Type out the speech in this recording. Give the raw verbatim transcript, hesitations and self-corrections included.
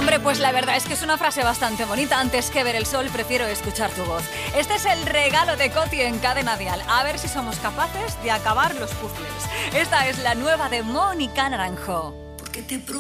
Hombre, pues la verdad es que es una frase bastante bonita. Antes que ver el sol, prefiero escuchar tu voz. Este es el regalo de Coti en Cadena Dial. A ver si somos capaces de acabar los puzzles. Esta es la nueva de Mónica Naranjo. Porque te prometo